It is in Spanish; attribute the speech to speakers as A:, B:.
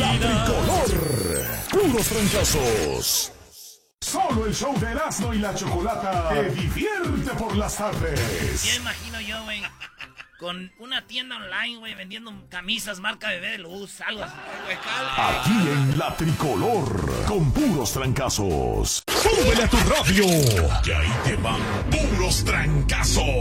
A: La Tricolor. Puros trancazos. Solo el show de Erasmo y la Chocolata te divierte por las tardes.
B: Ya imagino yo, güey, con una tienda online, güey, vendiendo camisas marca Bebé de Luz, algo así.
A: Aquí en La Tricolor, con puros trancazos. ¡Súbele a tu radio! Y ahí te van puros trancazos.